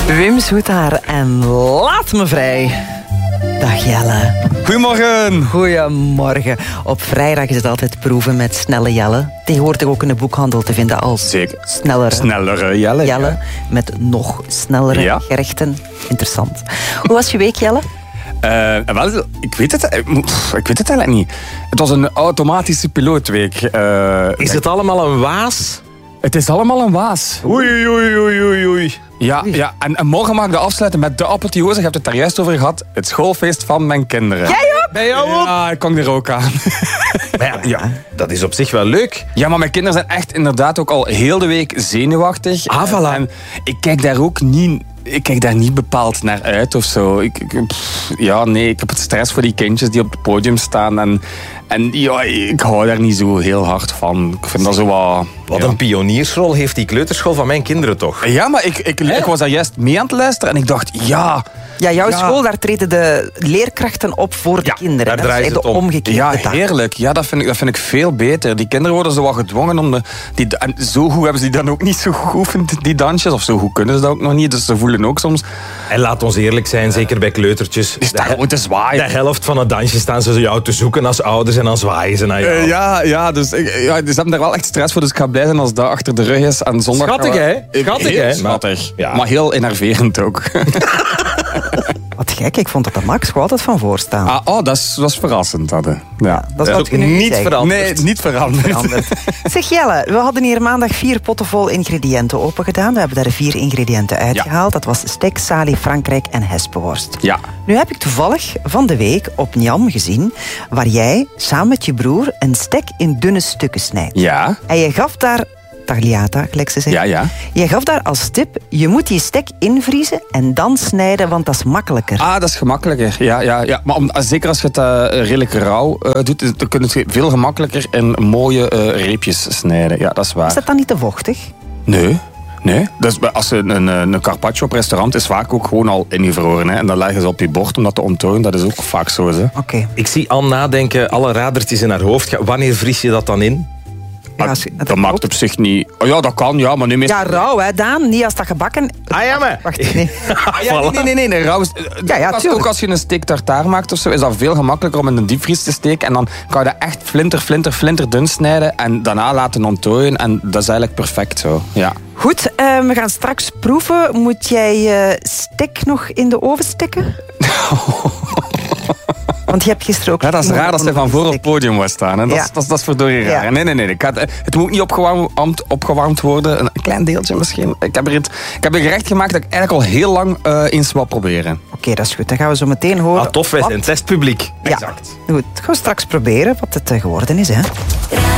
Wim Soetaar en Laat me vrij. Dag Jelle. Goedemorgen. Goedemorgen. Op vrijdag is het altijd proeven met snelle Jelle. Tegenwoordig ook in de boekhandel te vinden als zeker snellere Jelle. Jelle. Ja. Met nog snellere gerechten. Interessant. Hoe was je week, Jelle? Ik weet het eigenlijk niet. Het was een automatische pilootweek. Is het allemaal een waas? Het is allemaal een waas. Oei. Ja. En morgen mag ik de afsluiten met de apotheose. Je hebt het daar juist over gehad. Het schoolfeest van mijn kinderen. Jij ook? Bij jou ook? Ja, ik kom er ook aan. Maar ja, dat is op zich wel leuk. Ja, maar mijn kinderen zijn echt inderdaad ook al heel de week zenuwachtig. Voilà. En ik kijk daar ook niet... Ik kijk daar niet bepaald naar uit of zo. Ik heb het stress voor die kindjes die op het podium staan. En ja, ik hou daar niet zo heel hard van. Ik vind dat zo wat... Wat een pioniersrol heeft die kleuterschool van mijn kinderen toch? Ja, maar ik was daar juist mee aan het luisteren en ik dacht, Ja, jouw school, daar treden de leerkrachten op voor de kinderen. daar draaien ze het om. Omgekeerde taak. heerlijk. Ja, dat vind ik veel beter. Die kinderen worden zo wat gedwongen om en zo goed hebben ze die dan ook niet zo goed geoefend, die dansjes. Of zo goed kunnen ze dat ook nog niet. Dus ze voelen ook soms... En laat ons eerlijk zijn, zeker bij kleutertjes. Die staan gewoon te zwaaien. De helft van het dansje staan ze jou te zoeken als ouders en dan zwaaien ze naar jou. Dus ze hebben daar wel echt stress voor. Dus ik ga blij zijn als dat achter de rug is. En zondag Schattig, hè? Schattig, hè? Schattig. Ja. Maar heel enerverend ook. Wat gek, ik vond dat de Max altijd van voor staan. Dat was verrassend. Dat Dat is wat je nu niet zegt. veranderd. Nee, niet veranderd. Zeg Jelle, we hadden hier maandag 4 potten vol ingrediënten opengedaan. We hebben daar 4 ingrediënten uitgehaald. Dat was steak, salie, Frankrijk en hespenworst. Ja. Nu heb ik toevallig van de week op Njam gezien waar jij samen met je broer een steak in dunne stukken snijdt. Ja. En je gaf daar tagliata, gelijk ze zeggen. Ja. Je gaf daar als tip, je moet die steak invriezen en dan snijden, want dat is makkelijker. Dat is gemakkelijker. Ja. Maar zeker als je het redelijk rauw doet, dan kun je het veel gemakkelijker in mooie reepjes snijden. Ja, dat is waar. Is dat dan niet te vochtig? Nee. Dus als een carpaccio op restaurant is vaak ook gewoon al ingevroren. Hè? En dan leggen ze op je bord om dat te ontdooien. Dat is ook vaak zo. Hè? Oké. Ik zie Anne nadenken, alle radertjes in haar hoofd. Wanneer vries je dat dan in? Ja, Dat maakt op zich niet... Oh ja, dat kan, ja, maar nu meestal... Ja, rauw, hè, Daan. Niet als dat gebakken... maar... Wacht, nee. Nee. Rauw is... tuurlijk. Ook als je een steak tartare maakt of zo, is dat veel gemakkelijker om in een diepvries te steken. En dan kan je dat echt flinter dun snijden en daarna laten onttooien. En dat is eigenlijk perfect zo, ja. Goed, we gaan straks proeven. Moet jij je steak nog in de oven steken? Want je hebt gisteren ook... Ja, dat is raar dat zij van voor op het podium was staan. Hè? Dat is verdorie raar. Ja. Nee. Het moet niet opgewarmd worden. Een klein deeltje misschien. Ik heb een gerecht gemaakt dat ik eigenlijk al heel lang eens wil proberen. Oké, dat is goed. Dan gaan we zo meteen horen. Tof, wij zijn testpubliek. Ja, goed. Gaan we straks proberen wat het geworden is, hè.